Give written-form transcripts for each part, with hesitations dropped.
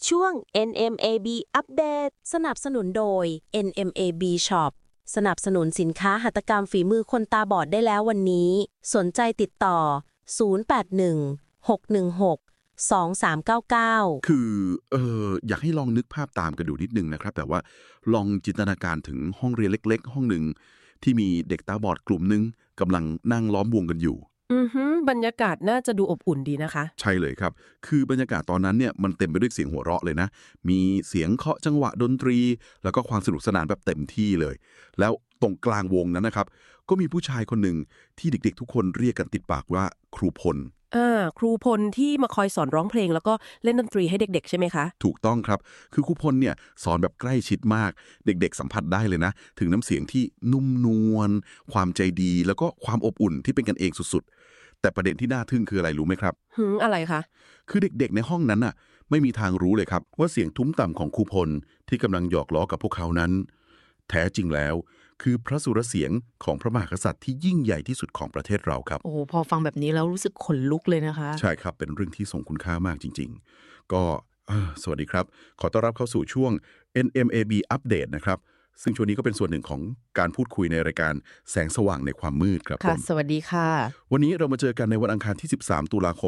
ช่วง NMAB อัปเดตสนับสนุนโดย NMAB Shop สนับสนุนสินค้าหัตถกรรมฝีมือคนตาบอดได้แล้ววันนี้สนใจติดต่อ 0816162399 คืออยากให้ลองนึกภาพตามกันดูนิดนึงนะครับแต่ว่าลองจินตนาการถึงห้องเรียนเล็กๆห้องหนึ่งที่มีเด็กตาบอดกลุ่มนึงกำลังนั่งล้อมวงกันอยู่บรรยากาศน่าจะดูอบอุ่นดีนะคะใช่เลยครับคือบรรยากาศตอนนั้นเนี่ยมันเต็มไปด้วยเสียงหัวเราะเลยนะมีเสียงเคาะจังหวะดนตรีแล้วก็ความสนุกสนานแบบเต็มที่เลยแล้วตรงกลางวงนั้นนะครับก็มีผู้ชายคนหนึ่งที่เด็กๆทุกคนเรียกกันติดปากว่าครูพลครูพลที่มาคอยสอนร้องเพลงแล้วก็เล่นดนตรีให้เด็กๆใช่ไหมคะถูกต้องครับคือครูพลเนี่ยสอนแบบใกล้ชิดมากเด็กๆสัมผัสได้เลยนะถึงน้ำเสียงที่นุ่มนวลความใจดีแล้วก็ความอบอุ่นที่เป็นกันเองสุดๆแต่ประเด็นที่น่าทึ่งคืออะไรรู้ไหมครับอะไรคะคือเด็กๆในห้องนั้นน่ะไม่มีทางรู้เลยครับว่าเสียงทุ้มต่ำของครูพลที่กำลังหยอกล้อกับพวกเขานั้นแท้จริงแล้วคือพระสุรเสียงของพระมหากษัตริย์ที่ยิ่งใหญ่ที่สุดของประเทศเราครับโอ้พอฟังแบบนี้แล้วรู้สึกขนลุกเลยนะคะใช่ครับเป็นเรื่องที่ทรงคุณค่ามากจริงๆก็สวัสดีครับขอต้อนรับเข้าสู่ช่วง NMAB อัปเดตนะครับซึ่งช่วงนี้ก็เป็นส่วนหนึ่งของการพูดคุยในรายการแสงสว่างในความมืดครับค่ะสวัสดีค่ะวันนี้เรามาเจอกันในวันอังคารที่13ตุลาคม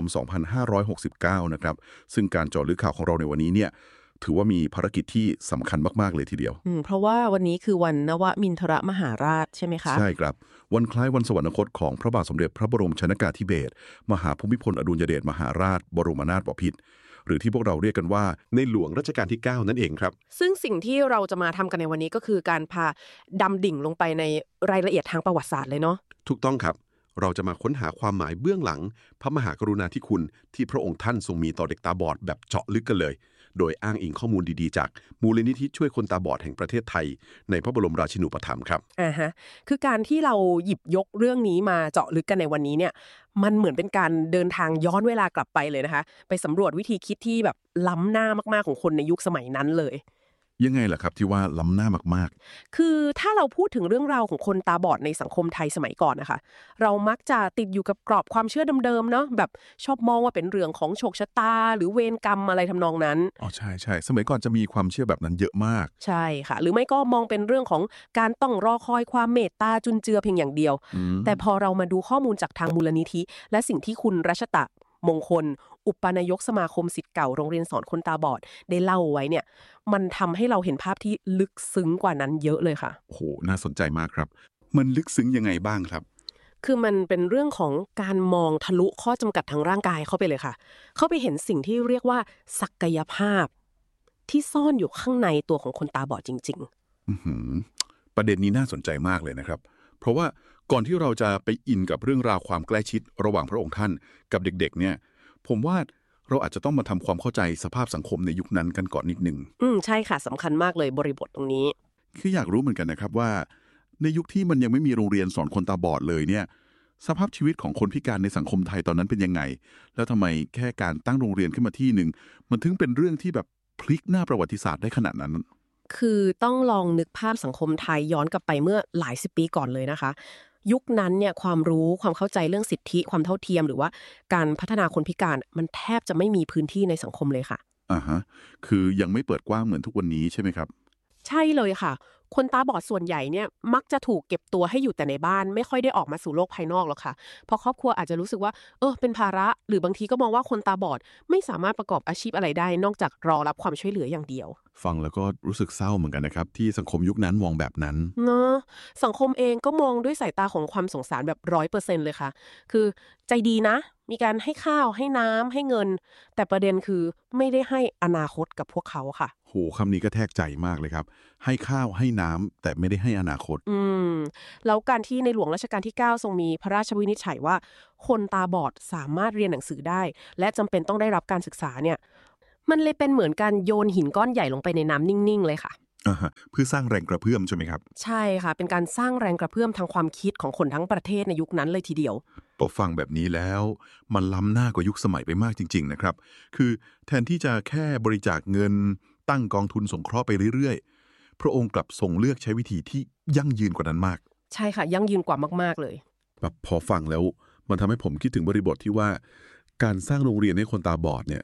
2569นะครับซึ่งการเจาะลึกข่าวของเราในวันนี้เนี่ยถือว่ามีภารกิจที่สำคัญมากๆเลยทีเดียวเพราะว่าวันนี้คือวันนวมินทรมหาราชใช่ไหมคะใช่ครับวันคล้ายวันสวรรคตของพระบาทสมเด็จพระบรมชนกาธิเบศรมหาภูมิพลอดุลยเดชมหาราชบรมนาถบพิตรหรือที่พวกเราเรียกกันว่าในหลวงรัชกาลที่9นั่นเองครับซึ่งสิ่งที่เราจะมาทำกันในวันนี้ก็คือการพาดำดิ่งลงไปในรายละเอียดทางประวัติศาสตร์เลยเนาะถูกต้องครับเราจะมาค้นหาความหมายเบื้องหลังพระมหากรุณาธิคุณที่พระองค์ท่านทรงมีต่อเด็กตาบอดแบบเจาะลึกกันเลยโดยอ้างอิงข้อมูลดีๆจากมูลนิธิช่วยคนตาบอดแห่งประเทศไทยในพระบรมราชินูปถัมภ์ครับคือการที่เราหยิบยกเรื่องนี้มาเจาะลึกกันในวันนี้เนี่ยมันเหมือนเป็นการเดินทางย้อนเวลากลับไปเลยนะคะไปสำรวจวิธีคิดที่แบบล้ำหน้ามากๆของคนในยุคสมัยนั้นเลยยังไงล่ะครับที่ว่าล้ำหน้ามากๆคือถ้าเราพูดถึงเรื่องราวของคนตาบอดในสังคมไทยสมัยก่อนนะคะเรามักจะติดอยู่กับกรอบความเชื่อเดิมๆเนาะแบบชอบมองว่าเป็นเรื่องของโชคชะตาหรือเวรกรรมอะไรทำนองนั้นใช่ๆสมัยก่อนจะมีความเชื่อแบบนั้นเยอะมากใช่ค่ะหรือไม่ก็มองเป็นเรื่องของการต้องรอคอยความเมตตาจุนเจือเพียงอย่างเดียวแต่พอเรามาดูข้อมูลจากทางมูลนิธิและสิ่งที่คุณรัชตะมงคลอุปนายกสมาคมศิษย์เก่าโรงเรียนสอนคนตาบอดได้เล่าไว้เนี่ยมันทำให้เราเห็นภาพที่ลึกซึ้งกว่านั้นเยอะเลยค่ะโอ้โหน่าสนใจมากครับมันลึกซึ้งยังไงบ้างครับคือมันเป็นเรื่องของการมองทะลุข้อจำกัดทางร่างกายเข้าไปเลยค่ะเข้าไปเห็นสิ่งที่เรียกว่าศักยภาพที่ซ่อนอยู่ข้างในตัวของคนตาบอดจริงๆประเด็นนี้น่าสนใจมากเลยนะครับเพราะว่าก่อนที่เราจะไปอินกับเรื่องราวความใกล้ชิดระหว่างพระองค์ท่านกับเด็กๆเนี่ยผมว่าเราอาจจะต้องมาทำความเข้าใจสภาพสังคมในยุคนั้นกันก่อนนิดนึงใช่ค่ะสำคัญมากเลยบริบทตรงนี้คืออยากรู้เหมือนกันนะครับว่าในยุคที่มันยังไม่มีโรงเรียนสอนคนตาบอดเลยเนี่ยสภาพชีวิตของคนพิการในสังคมไทยตอนนั้นเป็นยังไงแล้วทำไมแค่การตั้งโรงเรียนขึ้นมาที่หนึ่งมันถึงเป็นเรื่องที่แบบพลิกหน้าประวัติศาสตร์ได้ขนาดนั้นคือต้องลองนึกภาพสังคมไทยย้อนกลับไปเมื่อหลายสิบปีก่อนเลยนะคะยุคนั้นเนี่ยความรู้ความเข้าใจเรื่องสิทธิความเท่าเทียมหรือว่าการพัฒนาคนพิการมันแทบจะไม่มีพื้นที่ในสังคมเลยค่ะคือยังไม่เปิดกว้างเหมือนทุกวันนี้ใช่ไหมครับใช่เลยค่ะคนตาบอดส่วนใหญ่เนี่ยมักจะถูกเก็บตัวให้อยู่แต่ในบ้านไม่ค่อยได้ออกมาสู่โลกภายนอกหรอกค่ะเพราะครอบครัวอาจจะรู้สึกว่าเป็นภาระหรือบางทีก็มองว่าคนตาบอดไม่สามารถประกอบอาชีพอะไรได้นอกจากรอรับความช่วยเหลืออย่างเดียวฟังแล้วก็รู้สึกเศร้าเหมือนกันนะครับที่สังคมยุคนั้นมองแบบนั้นเนาะสังคมเองก็มองด้วยสายตาของความสงสารแบบ 100% เลยค่ะคือใจดีนะมีการให้ข้าวให้น้ำให้เงินแต่ประเด็นคือไม่ได้ให้อนาคตกับพวกเขาค่ะโหคำนี้ก็แทกใจมากเลยครับให้ข้าวให้น้ำแต่ไม่ได้ให้อนาคตแล้วการที่ในหลวงรัชกาลที่9ทรงมีพระราชวินิจฉัยว่าคนตาบอดสามารถเรียนหนังสือได้และจำเป็นต้องได้รับการศึกษาเนี่ยมันเลยเป็นเหมือนการโยนหินก้อนใหญ่ลงไปในน้ำนิ่งๆเลยค่ะเพื่อสร้างแรงกระเพื่อมใช่ไหมครับใช่ค่ะเป็นการสร้างแรงกระเพื่อมทางความคิดของคนทั้งประเทศในยุคนั้นเลยทีเดียวพอฟังแบบนี้แล้วมันล้ำหน้ากว่ายุคสมัยไปมากจริงๆนะครับคือแทนที่จะแค่บริจาคเงินตั้งกองทุนสงเคราะห์ไปเรื่อยๆพระองค์กลับทรงเลือกใช้วิธีที่ยั่งยืนกว่านั้นมากใช่ค่ะยั่งยืนกว่ามากๆเลยแบบพอฟังแล้วมันทำให้ผมคิดถึงบริบทที่ว่าการสร้างโรงเรียนให้คนตาบอดเนี่ย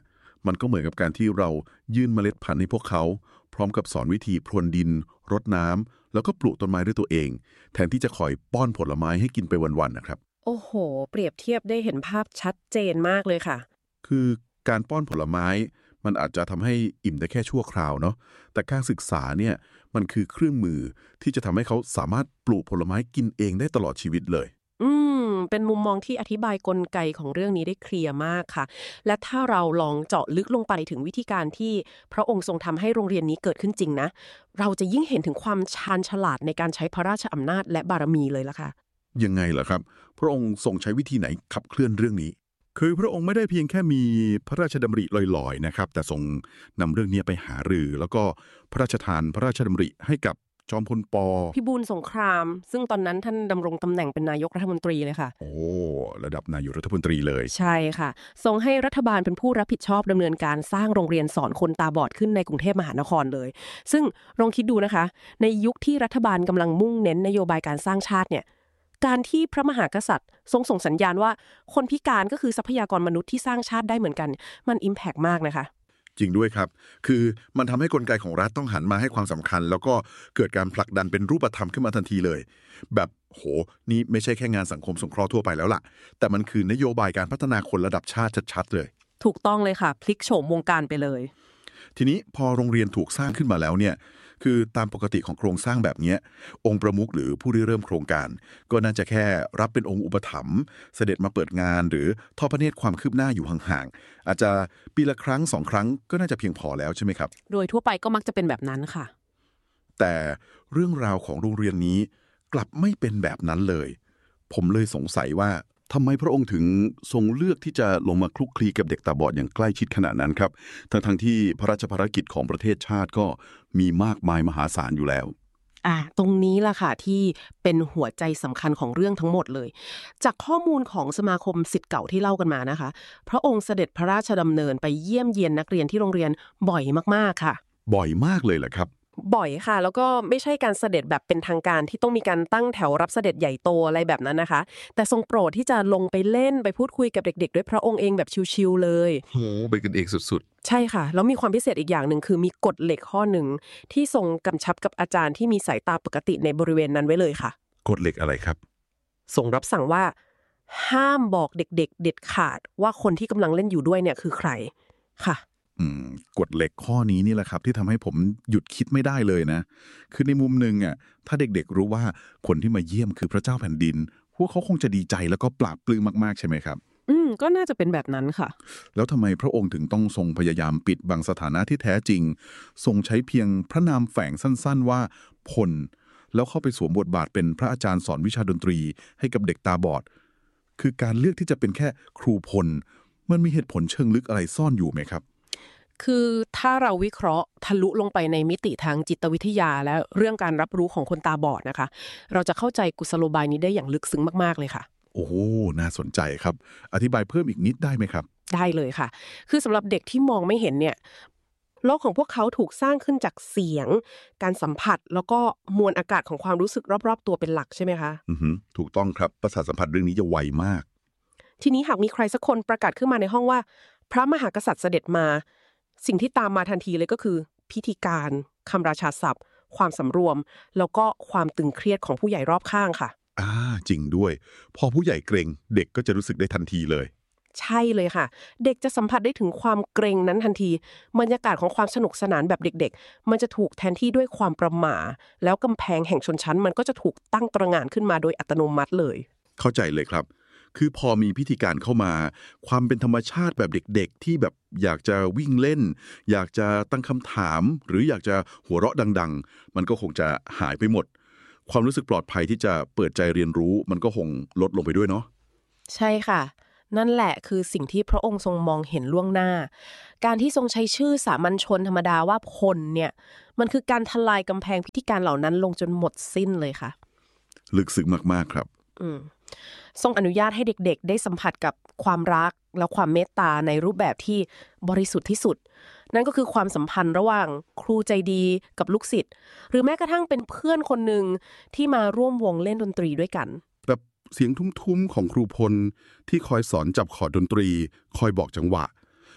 มันก็เหมือนกับการที่เรายื่นเมล็ดพันธุ์ให้พวกเขาพร้อมกับสอนวิธีพรวนดินรดน้ำแล้วก็ปลูกต้นไม้ด้วยตัวเองแทนที่จะคอยป้อนผลไม้ให้กินไปวันๆนะครับโอ้โหเปรียบเทียบได้เห็นภาพชัดเจนมากเลยค่ะคือการป้อนผลไม้มันอาจจะทำให้อิ่มได้แค่ชั่วคราวเนาะแต่การศึกษาเนี่ยมันคือเครื่องมือที่จะทำให้เขาสามารถปลูกผลไม้กินเองได้ตลอดชีวิตเลยเป็นมุมมองที่อธิบายกลไกของเรื่องนี้ได้เคลียร์มากค่ะและถ้าเราลองเจาะลึกลงไปถึงวิธีการที่พระองค์ทรงทำให้โรงเรียนนี้เกิดขึ้นจริงนะเราจะยิ่งเห็นถึงความชาญฉลาดในการใช้พระราชอำนาจและบารมีเลยล่ะค่ะยังไงล่ะครับพระองค์ทรงใช้วิธีไหนขับเคลื่อนเรื่องนี้คือพระองค์ไม่ได้เพียงแค่มีพระราชดำริลอยๆนะครับแต่ทรงนำเรื่องนี้ไปหารือแล้วก็พระราชทานพระราชดำริให้กับจอมพลป. พิบูลสงครามซึ่งตอนนั้นท่านดำรงตำแหน่งเป็นนายกรัฐมนตรีเลยค่ะโอ้ระดับนายกรัฐมนตรีเลยใช่ค่ะทรงให้รัฐบาลเป็นผู้รับผิดชอบดำเนินการสร้างโรงเรียนสอนคนตาบอดขึ้นในกรุงเทพมหานครเลยซึ่งลองคิดดูนะคะในยุคที่รัฐบาลกำลังมุ่งเน้นนโยบายการสร้างชาติเนี่ยการที่พระมหากษัตริย์ทรงส่งสัญญาณว่าคนพิการก็คือทรัพยากรมนุษย์ที่สร้างชาติได้เหมือนกันมันอิมแพกมากนะคะจริงด้วยครับคือมันทำให้กลไกของรัฐต้องหันมาให้ความสำคัญแล้วก็เกิดการผลักดันเป็นรูปธรรมขึ้นมาทันทีเลยแบบโหนี่ไม่ใช่แค่งานสังคมสงเคราะห์ทั่วไปแล้วล่ะแต่มันคือนโยบายการพัฒนาคนระดับชาติชัดๆเลยถูกต้องเลยค่ะพลิกโฉมวงการไปเลยทีนี้พอโรงเรียนถูกสร้างขึ้นมาแล้วเนี่ยคือตามปกติของโครงสร้างแบบนี้องค์ประมุขหรือผู้ริเริ่มโครงการก็น่าจะแค่รับเป็นองค์อุปถัมภ์เสด็จมาเปิดงานหรือทอดพระเนตรความคืบหน้าอยู่ห่างๆอาจจะปีละครั้ง2ครั้งก็น่าจะเพียงพอแล้วใช่ไหมครับโดยทั่วไปก็มักจะเป็นแบบนั้นค่ะแต่เรื่องราวของโรงเรียนนี้กลับไม่เป็นแบบนั้นเลยผมเลยสงสัยว่าทำไมพระองค์ถึงทรงเลือกที่จะลงมาคลุกคลีกับเด็กตาบอดอย่างใกล้ชิดขนาดนั้นครับทั้งที่พระราชภารกิจของประเทศชาติก็มีมากมายมหาศาลอยู่แล้วตรงนี้ล่ะค่ะที่เป็นหัวใจสำคัญของเรื่องทั้งหมดเลยจากข้อมูลของสมาคมศิษย์เก่าที่เล่ากันมานะคะพระองค์เสด็จพระราชดำเนินไปเยี่ยมเยียนนักเรียนที่โรงเรียนบ่อยมากๆค่ะบ่อยมากเลยเหรอครับบ่อยค่ะแล้วก็ไม่ใช่การเสด็จแบบเป็นทางการที่ต้องมีการตั้งแถวรับเสด็จใหญ่โตอะไรแบบนั้นนะคะแต่ทรงโปรดที่จะลงไปเล่นไปพูดคุยกับเด็กๆด้วยพระองค์เองแบบชิวๆเลยโหเป็นกันเองสุดๆใช่ค่ะแล้วมีความพิเศษอีกอย่างหนึ่งคือมีกฎเหล็กข้อหนึ่งที่ทรงกำชับกับอาจารย์ที่มีสายตาปกติในบริเวณนั้นไว้เลยค่ะกฎเหล็กอะไรครับทรงรับสั่งว่าห้ามบอกเด็กๆเด็ดขาดว่าคนที่กำลังเล่นอยู่ด้วยเนี่ยคือใครค่ะกฎเหล็กข้อนี้นี่แหละครับที่ทำให้ผมหยุดคิดไม่ได้เลยนะคือในมุมนึงถ้าเด็กๆรู้ว่าคนที่มาเยี่ยมคือพระเจ้าแผ่นดินพวกเขาคงจะดีใจแล้วก็ปลาบปลื้มมากๆใช่ไหมครับก็น่าจะเป็นแบบนั้นค่ะแล้วทำไมพระองค์ถึงต้องทรงพยายามปิดบังสถานะที่แท้จริงทรงใช้เพียงพระนามแฝงสั้นๆว่าพลแล้วเข้าไปสวมบทบาทเป็นพระอาจารย์สอนวิชาดนตรีให้กับเด็กตาบอดคือการเลือกที่จะเป็นแค่ครูพลมันมีเหตุผลเชิงลึกอะไรซ่อนอยู่ไหมครับคือถ้าเราวิเคราะห์ทะลุลงไปในมิติทางจิตวิทยาและเรื่องการรับรู้ของคนตาบอดนะคะเราจะเข้าใจกุศโลบายนี้ได้อย่างลึกซึ้งมากๆเลยค่ะโอ้น่าสนใจครับอธิบายเพิ่มอีกนิดได้ไหมครับได้เลยค่ะคือสำหรับเด็กที่มองไม่เห็นเนี่ยโลกของพวกเขาถูกสร้างขึ้นจากเสียงการสัมผัสแล้วก็มวลอากาศของความรู้สึกรอบๆตัวเป็นหลักใช่ไหมคะถูกต้องครับประสาทสัมผัสเรื่องนี้จะไวมากทีนี้หากมีใครสักคนประกาศขึ้นมาในห้องว่าพระมหากษัตริย์เสด็จมาสิ่งที่ตามมาทันทีเลยก็คือพิธีการคำราชาศัพท์ความสำรวมแล้วก็ความตึงเครียดของผู้ใหญ่รอบข้างค่ะจริงด้วยพอผู้ใหญ่เกรงเด็กก็จะรู้สึกได้ทันทีเลยใช่เลยค่ะเด็กจะสัมผัสได้ถึงความเกรงนั้นทันทีบรรยากาศของความสนุกสนานแบบเด็กๆมันจะถูกแทนที่ด้วยความประหม่าแล้วกำแพงแห่งชนชั้นมันก็จะถูกตั้งตระหง่านขึ้นมาโดยอัตโนมัติเลยเข้าใจเลยครับคือพอมีพิธีการเข้ามาความเป็นธรรมชาติแบบเด็กๆที่แบบอยากจะวิ่งเล่นอยากจะตั้งคำถามหรืออยากจะหัวเราะดังๆมันก็คงจะหายไปหมดความรู้สึกปลอดภัยที่จะเปิดใจเรียนรู้มันก็คงลดลงไปด้วยเนาะใช่ค่ะนั่นแหละคือสิ่งที่พระองค์ทรงมองเห็นล่วงหน้าการที่ทรงใช้ชื่อสามัญชนธรรมดาว่าพลเนี่ยมันคือการทลายกำแพงพิธีการเหล่านั้นลงจนหมดสิ้นเลยค่ะลึกซึ้งมากๆครับทรงอนุญาตให้เด็กๆได้สัมผัสกับความรักและความเมตตาในรูปแบบที่บริสุทธิ์ที่สุดนั่นก็คือความสัมพันธ์ระหว่างครูใจดีกับลูกศิษย์หรือแม้กระทั่งเป็นเพื่อนคนหนึ่งที่มาร่วมวงเล่นดนตรีด้วยกันแบบเสียงทุ้มๆของครูพลที่คอยสอนจับคอร์ดดนตรีคอยบอกจังหวะ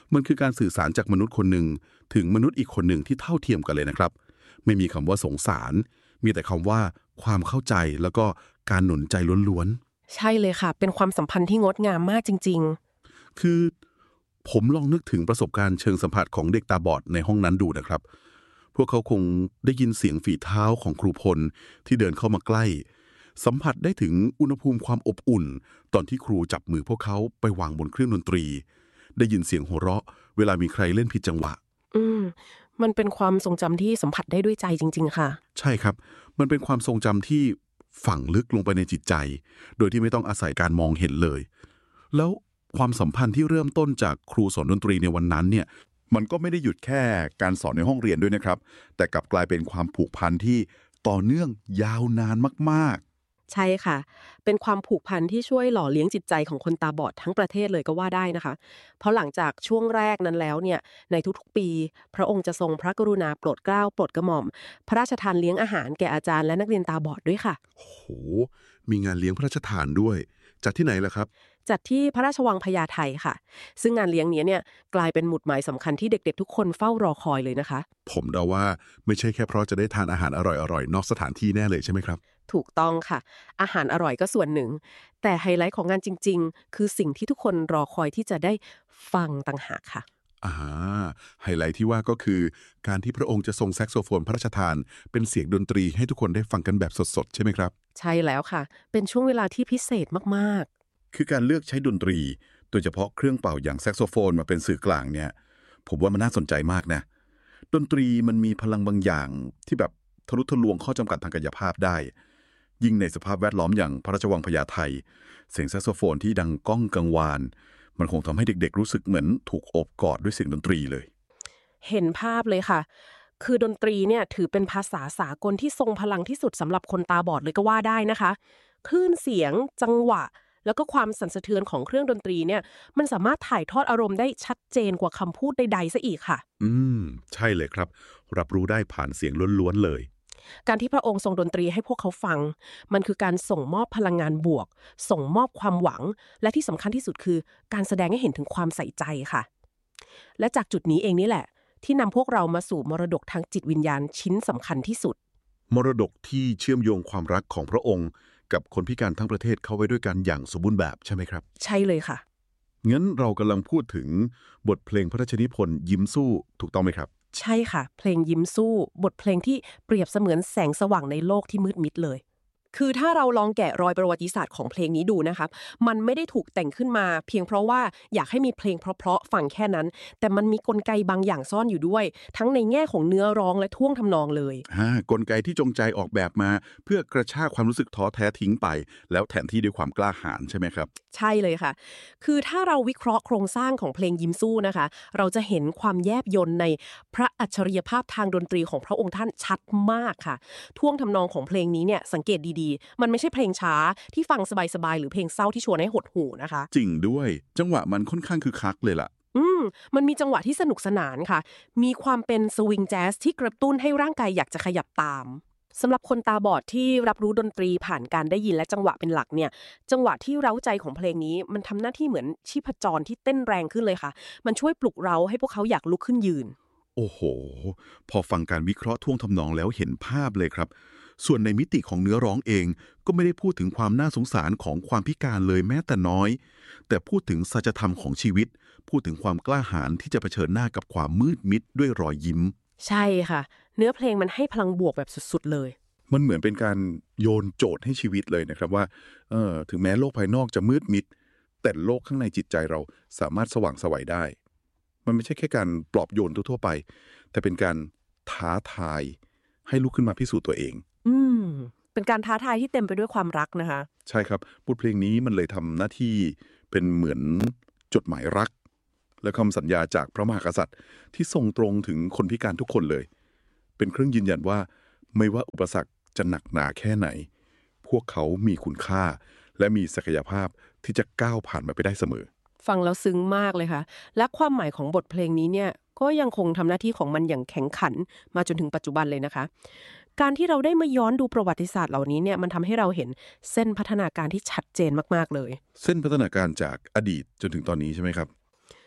มันคือการสื่อสารจากมนุษย์คนหนึ่งถึงมนุษย์อีกคนหนึ่งที่เท่าเทียมกันเลยนะครับไม่มีคำว่าสงสารมีแต่คำว่าความเข้าใจแล้วก็การหนุนใจล้วนๆใช่เลยค่ะ เป็นความสัมพันธ์ที่งดงามมากจริงคือผมลองนึกถึงประสบการณ์เชิงสัมผัสของเด็กตาบอดในห้องนั้นดูนะครับพวกเขาคงได้ยินเสียงฝีเท้าของครูพลที่เดินเข้ามาใกล้สัมผัสได้ถึงอุณหภูมิความอบอุ่นตอนที่ครูจับมือพวกเขาไปวางบนเครื่องดนตรีได้ยินเสียงหัวเราะเวลามีใครเล่นผิดจังหวะมันเป็นความทรงจำที่สัมผัสได้ด้วยใจจริงๆค่ะใช่ครับมันเป็นความทรงจำที่ฝังลึกลงไปในจิตใจโดยที่ไม่ต้องอาศัยการมองเห็นเลยแล้วความสัมพันธ์ที่เริ่มต้นจากครูสอนดนตรีในวันนั้นเนี่ยมันก็ไม่ได้หยุดแค่การสอนในห้องเรียนด้วยนะครับแต่กลับกลายเป็นความผูกพันที่ต่อเนื่องยาวนานมากๆใช่ค่ะเป็นความผูกพันที่ช่วยหล่อเลี้ยงจิตใจของคนตาบอดทั้งประเทศเลยก็ว่าได้นะคะเพราะหลังจากช่วงแรกนั้นแล้วเนี่ยในทุกๆปีพระองค์จะทรงพระกรุณาโปรดเกล้าโปรดกระหม่อมพระราชทานเลี้ยงอาหารแก่อาจารย์และนักเรียนตาบอดด้วยค่ะโอ้โหมีงานเลี้ยงพระราชทานด้วยจัดที่ไหนล่ะครับจัดที่พระราชวังพญาไทค่ะซึ่งงานเลี้ยงนี้เนี่ยกลายเป็นหมุดหมายสำคัญที่เด็กๆทุกคนเฝ้ารอคอยเลยนะคะผมเดาว่าไม่ใช่แค่เพราะจะได้ทานอาหารอร่อยๆนอกสถานที่แน่เลยใช่ไหมครับถูกต้องค่ะอาหารอร่อยก็ส่วนหนึ่งแต่ไฮไลท์ของงานจริงๆคือสิ่งที่ทุกคนรอคอยที่จะได้ฟังต่างหากค่ะไฮไลท์ที่ว่าก็คือการที่พระองค์จะทรงแซกโซโฟนพระราชทานเป็นเสียงดนตรีให้ทุกคนได้ฟังกันแบบสดๆใช่ไหมครับใช่แล้วค่ะเป็นช่วงเวลาที่พิเศษมากคือการเลือกใช้ดนตรีโดยเฉพาะเครื่องเป่าอย่างแซกโซโฟนมาเป็นสื่อกลางเนี่ยผมว่ามันน่าสนใจมากนะดนตรีมันมีพลังบางอย่างที่แบบทะลุทะลวงข้อจำกัดทางกายภาพได้ยิ่งในสภาพแวดล้อมอย่างพระราชวังพญาไทเสียงแซกโซโฟนที่ดังก้องกังวานมันคงทำให้เด็กๆรู้สึกเหมือนถูกโอบกอดด้วยเสียงดนตรีเลยเห็นภาพเลยค่ะคือดนตรีเนี่ยถือเป็นภาษาสากลที่ทรงพลังที่สุดสำหรับคนตาบอดเลยก็ว่าได้นะคะคลื่นเสียงจังหวะแล้วก็ความสั่นสะเทือนของเครื่องดนตรีเนี่ยมันสามารถถ่ายทอดอารมณ์ได้ชัดเจนกว่าคำพูดใดๆซะอีกค่ะใช่เลยครับรับรู้ได้ผ่านเสียงล้วนๆเลยการที่พระองค์ทรงดนตรีให้พวกเขาฟังมันคือการส่งมอบพลังงานบวกส่งมอบความหวังและที่สำคัญที่สุดคือการแสดงให้เห็นถึงความใส่ใจค่ะและจากจุดนี้เองนี่แหละที่นำพวกเรามาสู่มรดกทางจิตวิญญาณชิ้นสำคัญที่สุดมรดกที่เชื่อมโยงความรักของพระองค์กับคนพิการทั้งประเทศเข้าไว้ด้วยกันอย่างสมบูรณ์แบบใช่ไหมครับใช่เลยค่ะงั้นเรากำลังพูดถึงบทเพลงพระราชนิพนธ์ยิ้มสู้ถูกต้องไหมครับใช่ค่ะเพลงยิ้มสู้บทเพลงที่เปรียบเสมือนแสงสว่างในโลกที่มืดมิดเลยคือถ้าเราลองแกะรอยประวัติศาสตร์ของเพลงนี้ดูนะคะมันไม่ได้ถูกแต่งขึ้นมาเพียงเพราะว่าอยากให้มีเพลงเพราะๆฟังแค่นั้นแต่มันมีกลไกบางอย่างซ่อนอยู่ด้วยทั้งในแง่ของเนื้อร้องและท่วงทำนองเลยกลไกที่จงใจออกแบบมาเพื่อกระชากความรู้สึกท้อแท้ทิ้งไปแล้วแทนที่ด้วยความกล้าหาญใช่ไหมครับใช่เลยค่ะคือถ้าเราวิเคราะห์โครงสร้างของเพลงยิ้มสู้นะคะเราจะเห็นความแยบยลในพระอัจฉริยภาพทางดนตรีของพระองค์ท่านชัดมากค่ะท่วงทำนองของเพลงนี้เนี่ยสังเกตดีๆมันไม่ใช่เพลงช้าที่ฟังสบายๆหรือเพลงเศร้าที่ชวนให้หดหู่นะคะจริงด้วยจังหวะมันค่อนข้างคึกคักเลยล่ะมันมีจังหวะที่สนุกสนานค่ะมีความเป็นสวิงแจ๊สที่กระตุ้นให้ร่างกายอยากจะขยับตามสำหรับคนตาบอดที่รับรู้ดนตรีผ่านการได้ยินและจังหวะเป็นหลักเนี่ยจังหวะที่เร้าใจของเพลงนี้มันทำหน้าที่เหมือนชีพจรที่เต้นแรงขึ้นเลยค่ะมันช่วยปลุกเร้าให้พวกเขาอยากลุกขึ้นยืนโอ้โหพอฟังการวิเคราะห์ท่วงทำนองแล้วเห็นภาพเลยครับส่วนในมิติของเนื้อร้องเองก็ไม่ได้พูดถึงความน่าสงสารของความพิการเลยแม้แต่น้อยแต่พูดถึงสัจธรรมของชีวิตพูดถึงความกล้าหาญที่จะเผชิญหน้ากับความมืดมิดด้วยรอยยิ้มใช่ค่ะเนื้อเพลงมันให้พลังบวกแบบสุดๆเลยมันเหมือนเป็นการโยนโจทย์ให้ชีวิตเลยนะครับว่าถึงแม้โลกภายนอกจะมืดมิดแต่โลกข้างในจิตใจเราสามารถสว่างไสวได้มันไม่ใช่แค่การปลอบโยนทั่วๆไปแต่เป็นการท้าทายให้ลุกขึ้นมาพิสูจน์ตัวเองเป็นการท้าทายที่เต็มไปด้วยความรักนะคะใช่ครับบทเพลงนี้มันเลยทำหน้าที่เป็นเหมือนจดหมายรักและคำสัญญาจากพระมหากษัตริย์ที่ส่งตรงถึงคนพิการทุกคนเลยเป็นเครื่องยืนยันว่าไม่ว่าอุปสรรคจะหนักหนาแค่ไหนพวกเขามีคุณค่าและมีศักยภาพที่จะก้าวผ่านมาไปได้เสมอฟังแล้วซึ้งมากเลยค่ะและความหมายของบทเพลงนี้เนี่ยก็ยังคงทำหน้าที่ของมันอย่างแข็งขันมาจนถึงปัจจุบันเลยนะคะการที่เราได้มาย้อนดูประวัติศาสตร์เหล่านี้เนี่ยมันทำให้เราเห็นเส้นพัฒนาการที่ชัดเจนมากๆเลยเส้นพัฒนาการจากอดีตจนถึงตอนนี้ใช่ไหมครับ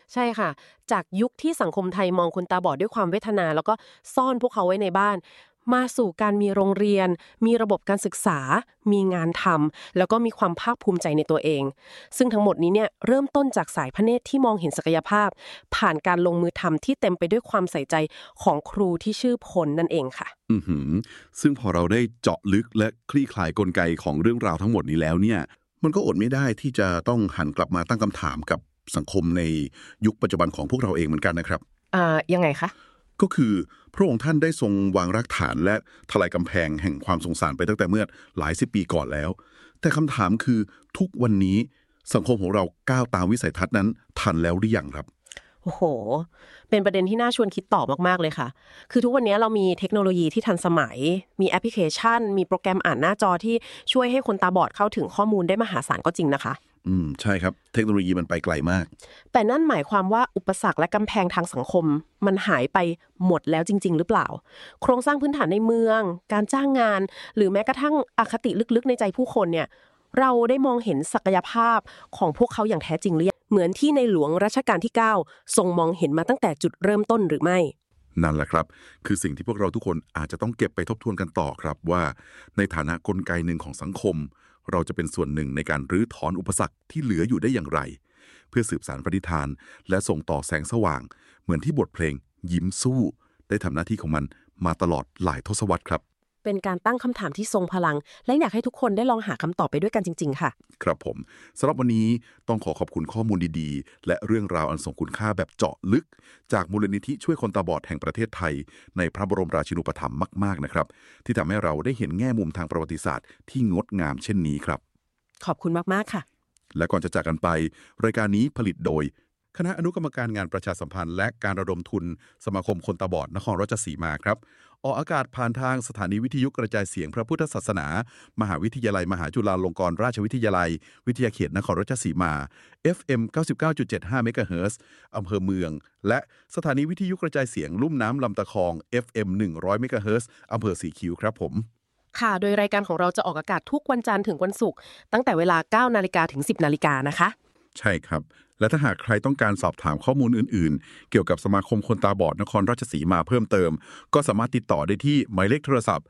ใช่ค่ะจากยุคที่สังคมไทยมองคนตาบอดด้วยความเวทนาแล้วก็ซ่อนพวกเขาไว้ในบ้านมาสู่การมีโรงเรียนมีระบบการศึกษามีงานทำแล้วก็มีความภาคภูมิใจในตัวเองซึ่งทั้งหมดนี้เนี่ยเริ่มต้นจากสายพระเนตรที่มองเห็นศักยภาพผ่านการลงมือทำที่เต็มไปด้วยความใส่ใจของครูที่ชื่อพลนั่นเองค่ะซึ่งพอเราได้เจาะลึกและคลี่คลายกลไกของเรื่องราวทั้งหมดนี้แล้วเนี่ยมันก็อดไม่ได้ที่จะต้องหันกลับมาตั้งคำถามกับสังคมในยุคปัจจุบันของพวกเราเองเหมือนกันนะครับยังไงคะก็คือพระองค์ท่านได้ทรงวางรากฐานและทลายกำแพงแห่งความสงสารไปตั้งแต่เมื่อหลายสิบปีก่อนแล้วแต่คำถามคือทุกวันนี้สังคมของเราก้าวตามวิสัยทัศน์นั้นทันแล้วหรือยังครับโอ้โหเป็นประเด็นที่น่าชวนคิดต่อมากๆเลยค่ะคือทุกวันนี้เรามีเทคโนโลยีที่ทันสมัยมีแอปพลิเคชันมีโปรแกรมอ่านหน้าจอที่ช่วยให้คนตาบอดเข้าถึงข้อมูลได้มหาศาลก็จริงนะคะใช่ครับเทคโนโลยีมันไปไกลมากแต่นั่นหมายความว่าอุปสรรคและกำแพงทางสังคมมันหายไปหมดแล้วจริงๆหรือเปล่าโครงสร้างพื้นฐานในเมืองการจ้างงานหรือแม้กระทั่งอคติลึกๆในใจผู้คนเนี่ยเราได้มองเห็นศักยภาพของพวกเขาอย่างแท้จริงหรือเหมือนที่ในหลวงรัชกาลที่9ทรงมองเห็นมาตั้งแต่จุดเริ่มต้นหรือไม่นั่นแหละครับคือสิ่งที่พวกเราทุกคนอาจจะต้องเก็บไปทบทวนกันต่อครับว่าในฐานะกลไกหนึ่งของสังคมเราจะเป็นส่วนหนึ่งในการรื้อถอนอุปสรรคที่เหลืออยู่ได้อย่างไรเพื่อสืบสานปณิธานและส่งต่อแสงสว่างเหมือนที่บทเพลงยิ้มสู้ได้ทำหน้าที่ของมันมาตลอดหลายทศวรรษครับเป็นการตั้งคำถามที่ทรงพลังและอยากให้ทุกคนได้ลองหาคำตอบไปด้วยกันจริงๆค่ะครับผมสำหรับวันนี้ต้องขอบคุณข้อมูลดีๆและเรื่องราวอันทรงคุณค่าแบบเจาะลึกจากมูลนิธิช่วยคนตาบอดแห่งประเทศไทยในพระบรมราชินูปถัมภ์มากๆนะครับที่ทำให้เราได้เห็นแง่มุมทางประวัติศาสตร์ที่งดงามเช่นนี้ครับขอบคุณมากๆค่ะและก่อนจะจากกันไปรายการนี้ผลิตโดยคณะอนุกรรมการงานประชาสัมพันธ์และการระดมทุนสมาคมคนตาบอดนครราชสีมาครับออกอากาศผ่านทางสถานีวิทยุกระจายเสียงพระพุทธศาสนามหาวิทยาลัยมหาจุฬาลงกรณราชวิทยาลัยวิทยาเขตนครราชสีมา FM 99.75 เมกะเฮิรตซ์อำเภอเมืองและสถานีวิทยุกระจายเสียงลุ่มน้ำลำตะคอง FM 100 เมกะเฮิรตซ์อำเภอสีคิ้วครับผมค่ะโดยรายการของเราจะออกอากาศทุกวันจันทร์ถึงวันศุกร์ตั้งแต่เวลา 9 นาฬิกาถึง 10 นาฬิกานะคะใช่ครับและถ้าหากใครต้องการสอบถามข้อมูลอื่นๆเกี่ยวกับสมาคมคนตาบอดนครราชสีมาเพิ่มเติมก็สามารถติดต่อได้ที่หมายเลขโทรศัพท์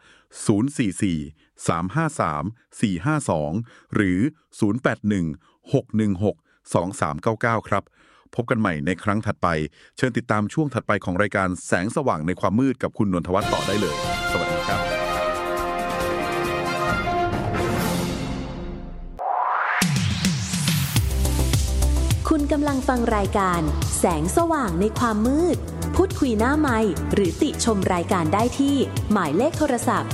044-353-452หรือ081-616-2399ครับพบกันใหม่ในครั้งถัดไปเชิญติดตามช่วงถัดไปของรายการแสงสว่างในความมืดกับคุณนนทวัฒน์ต่อได้เลยสวัสดีครับคุณกำลังฟังรายการแสงสว่างในความมืดพูดคุยหน้าไมค์หรือติชมรายการได้ที่หมายเลขโทรศัพท์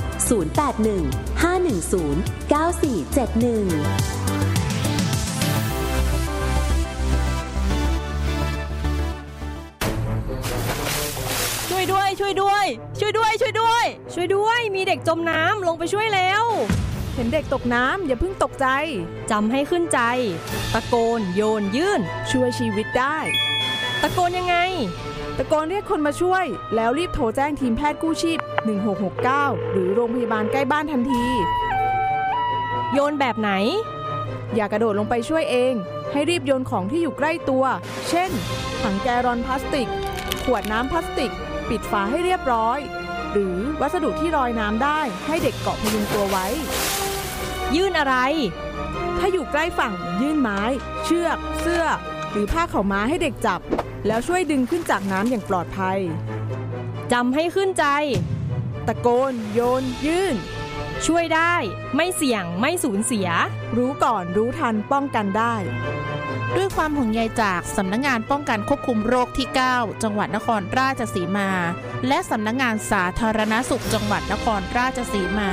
0815109471 ช่วยด้วยมีเด็กจมน้ำลงไปช่วยแล้วเห็นเด็กตกน้ำอย่าเพิ่งตกใจจำให้ขึ้นใจตะโกนโยนยื่นช่วยชีวิตได้ตะโกนยังไงตะโกนเรียกคนมาช่วยแล้วรีบโทรแจ้งทีมแพทย์กู้ชีพ1669หรือโรงพยาบาลใกล้บ้านทันทีโยนแบบไหนอย่ากระโดดลงไปช่วยเองให้รีบโยนของที่อยู่ใกล้ตัวเช่นถังแกลลอนพลาสติกขวดน้ำพลาสติกปิดฝาให้เรียบร้อยหรือวัสดุที่ลอยน้ำได้ให้เด็กเกาะพยุงตัวไว้ยื่นอะไรถ้าอยู่ใกล้ฝั่งยื่นไม้เชือกเสื้อหรือผ้าขาวม้าให้เด็กจับแล้วช่วยดึงขึ้นจากน้ำอย่างปลอดภัยจำให้ขึ้นใจตะโกนโยนยื่นช่วยได้ไม่เสี่ยงไม่สูญเสียรู้ก่อนรู้ทันป้องกันได้ด้วยความห่วงใยจากสำนักงานป้องกันควบคุมโรคที่9จังหวัดนครราชสีมาและสำนักงานสาธารณสุขจังหวัดนครราชสีมา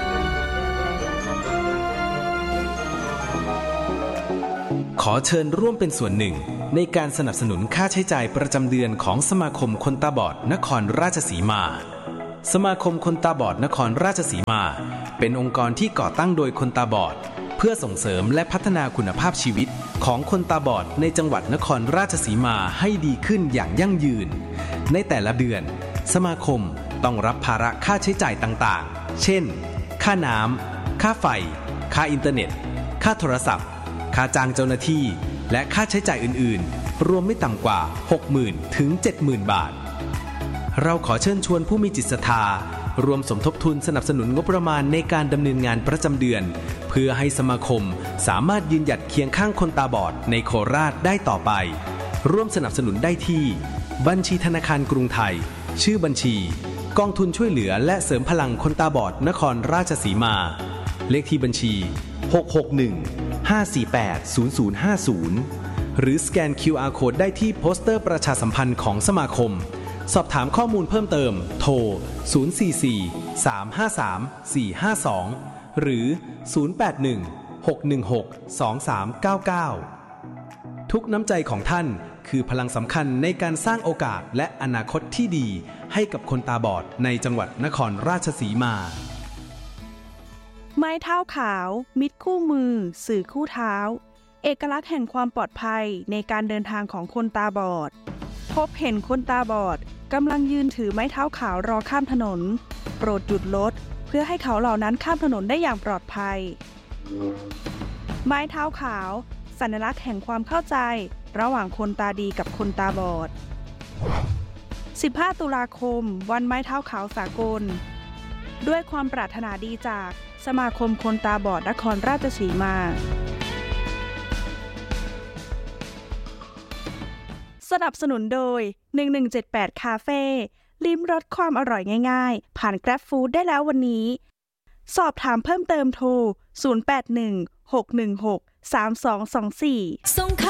ขอเชิญร่วมเป็นส่วนหนึ่งในการสนับสนุนค่าใช้จ่ายประจำเดือนของสมาคมคนตาบอดนครราชสีมาสมาคมคนตาบอดนครราชสีมาเป็นองค์กรที่ก่อตั้งโดยคนตาบอดเพื่อส่งเสริมและพัฒนาคุณภาพชีวิตของคนตาบอดในจังหวัดนครราชสีมาให้ดีขึ้นอย่างยั่งยืนในแต่ละเดือนสมาคมต้องรับภาระค่าใช้จ่ายต่างๆเช่นค่าน้ำค่าไฟค่าอินเทอร์เน็ตค่าโทรศัพท์ค่าจ้างเจ้าหน้าที่และค่าใช้จ่ายอื่นๆรวมไม่ต่ำกว่า 60,000 ถึง 70,000 บาทเราขอเชิญชวนผู้มีจิตศรัทธารวมสมทบทุนสนับสนุนงบประมาณในการดำเนินงานประจำเดือนเพื่อให้สมาคมสามารถยืนหยัดเคียงข้างคนตาบอดในโคราชได้ต่อไปร่วมสนับสนุนได้ที่บัญชีธนาคารกรุงไทยชื่อบัญชีกองทุนช่วยเหลือและเสริมพลังคนตาบอดนครราชสีมาเลขที่บัญชี661-548-0050หรือสแกน QR Code ได้ที่โปสเตอร์ประชาสัมพันธ์ของสมาคมสอบถามข้อมูลเพิ่มเติมโทร 044-353-452 หรือ 081-616-2399 ทุกน้ำใจของท่านคือพลังสำคัญในการสร้างโอกาสและอนาคตที่ดีให้กับคนตาบอดในจังหวัดนครราชสีมาไม้เท้าขาวมิตรคู่มือสื่อคู่เท้าเอกลักษณ์แห่งความปลอดภัยในการเดินทางของคนตาบอดพบเห็นคนตาบอดกำลังยืนถือไม้เท้าขาวรอข้ามถนนโปรดหยุดรถเพื่อให้เขาเหล่านั้นข้ามถนนได้อย่างปลอดภัยไม้เท้าขาวสัญลักษณ์แห่งความเข้าใจระหว่างคนตาดีกับคนตาบอด15 ตุลาคมวันไม้เท้าขาวสากลด้วยความปรารถนาดีจากสมาคมคนตาบอดนครราชสีมาสนับสนุนโดย1178คาเฟ่ลิ้มรสความอร่อยง่ายๆผ่าน Grab Food ได้แล้ววันนี้สอบถามเพิ่มเติมโทร 081 616 3224